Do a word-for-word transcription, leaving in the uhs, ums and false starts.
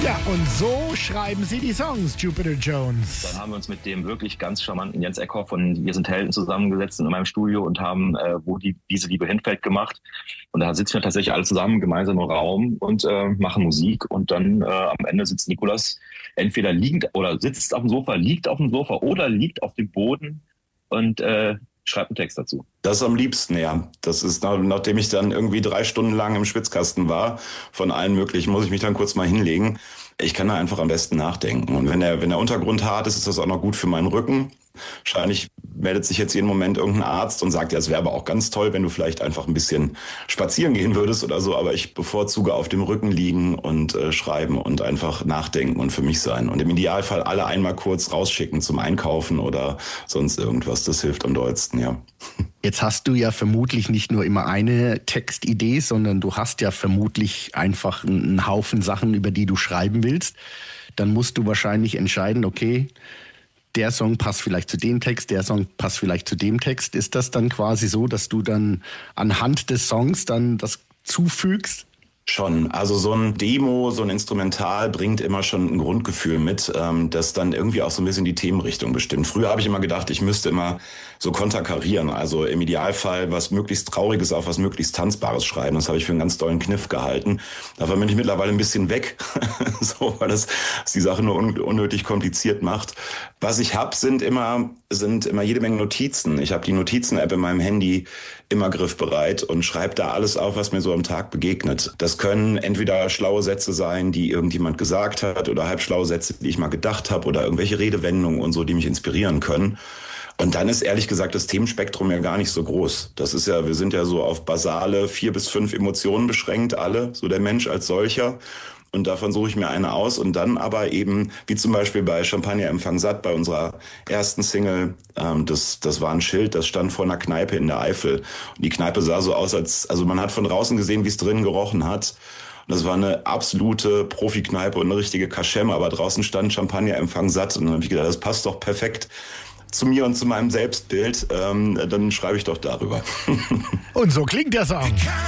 Ja, und so schreiben Sie die Songs, Jupiter Jones. Dann haben wir uns mit dem wirklich ganz charmanten Jens Eckhoff von Wir sind Helden zusammengesetzt in meinem Studio und haben äh, Wo die, diese Liebe hinfällt gemacht. Und da sitzen wir tatsächlich alle zusammen gemeinsam im Raum und äh, machen Musik. Und dann äh, am Ende sitzt Nicolas entweder liegend oder sitzt auf dem Sofa, liegt auf dem Sofa oder liegt auf dem Boden und äh, schreibt einen Text dazu. Das am liebsten, ja. Das ist, nachdem ich dann irgendwie drei Stunden lang im Schwitzkasten war, von allen möglichen, muss ich mich dann kurz mal hinlegen. Ich kann da einfach am besten nachdenken. Und wenn der, wenn der Untergrund hart ist, ist das auch noch gut für meinen Rücken. Wahrscheinlich meldet sich jetzt jeden Moment irgendein Arzt und sagt, ja, es wäre aber auch ganz toll, wenn du vielleicht einfach ein bisschen spazieren gehen würdest oder so. Aber ich bevorzuge auf dem Rücken liegen und äh, schreiben und einfach nachdenken und für mich sein. Und im Idealfall alle einmal kurz rausschicken zum Einkaufen oder sonst irgendwas. Das hilft am dollsten, ja. Jetzt hast du ja vermutlich nicht nur immer eine Textidee, sondern du hast ja vermutlich einfach einen Haufen Sachen, über die du schreiben willst. Dann musst du wahrscheinlich entscheiden, okay, der Song passt vielleicht zu dem Text, der Song passt vielleicht zu dem Text. Ist das dann quasi so, dass du dann anhand des Songs dann das zufügst? Schon. Also so ein Demo, so ein Instrumental bringt immer schon ein Grundgefühl mit, ähm, das dann irgendwie auch so ein bisschen die Themenrichtung bestimmt. Früher habe ich immer gedacht, ich müsste immer so konterkarieren, also im Idealfall was möglichst Trauriges auf was möglichst Tanzbares schreiben. Das habe ich für einen ganz tollen Kniff gehalten. Davon bin ich mittlerweile ein bisschen weg, so, weil das die Sache nur un- unnötig kompliziert macht. Was ich habe, sind immer sind immer jede Menge Notizen. Ich habe die Notizen-App in meinem Handy immer griffbereit und schreibe da alles auf, was mir so am Tag begegnet. Das können entweder schlaue Sätze sein, die irgendjemand gesagt hat, oder halbschlaue Sätze, die ich mal gedacht habe, oder irgendwelche Redewendungen und so, die mich inspirieren können. Und dann ist ehrlich gesagt das Themenspektrum ja gar nicht so groß. Das ist ja, wir sind ja so auf basale vier bis fünf Emotionen beschränkt, alle, so der Mensch als solcher. Und davon suche ich mir eine aus und dann aber eben, wie zum Beispiel bei Champagner Empfang satt, bei unserer ersten Single, ähm, das, das war ein Schild, das stand vor einer Kneipe in der Eifel. Und die Kneipe sah so aus, als, also man hat von draußen gesehen, wie es drinnen gerochen hat. Und das war eine absolute Profikneipe und eine richtige Kaschemme, aber draußen stand Champagner Empfang satt. Und dann habe ich gedacht, das passt doch perfekt zu mir und zu meinem Selbstbild. Ähm, dann schreibe ich doch darüber. Und so klingt der Song.